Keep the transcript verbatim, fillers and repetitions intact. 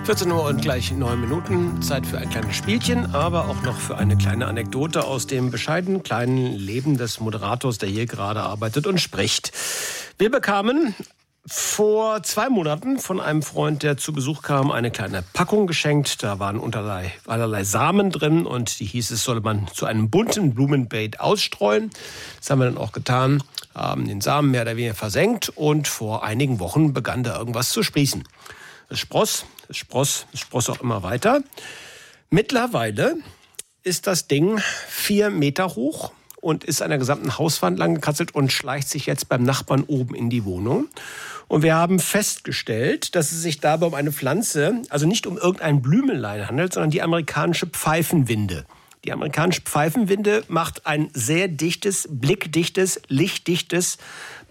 vierzehn Uhr und gleich neun Minuten. Zeit für ein kleines Spielchen, aber auch noch für eine kleine Anekdote aus dem bescheidenen kleinen Leben des Moderators, der hier gerade arbeitet und spricht. Wir bekamen vor zwei Monaten von einem Freund, der zu Besuch kam, eine kleine Packung geschenkt. Da waren unterlei, allerlei Samen drin und die hieß, es solle man zu einem bunten Blumenbeet ausstreuen. Das haben wir dann auch getan, haben den Samen mehr oder weniger versenkt und vor einigen Wochen begann da irgendwas zu sprießen. Es spross, es spross, es spross auch immer weiter. Mittlerweile ist das Ding vier Meter hoch und ist an der gesamten Hauswand lang gekratzt und schleicht sich jetzt beim Nachbarn oben in die Wohnung. Und wir haben festgestellt, dass es sich dabei um eine Pflanze, also nicht um irgendein Blümelein handelt, sondern die amerikanische Pfeifenwinde. Die amerikanische Pfeifenwinde macht ein sehr dichtes, blickdichtes, lichtdichtes